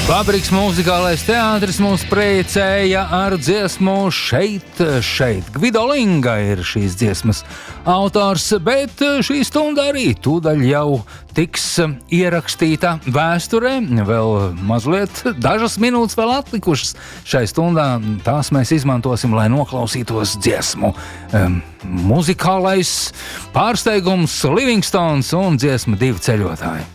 Fabriks mūzikālais teātris mūs priecēja ar dziesmu šeit. Gvido Linga ir šīs dziesmas autors, bet šī stunda arī tūdaļ jau tiks ierakstīta vēsturē. Vēl mazliet, dažas minūtes vēl atlikušas šai stundā. Tās mēs izmantosim, lai noklausītos dziesmu. Muzikālais pārsteigums Livingstons un dziesma Divi ceļotāji.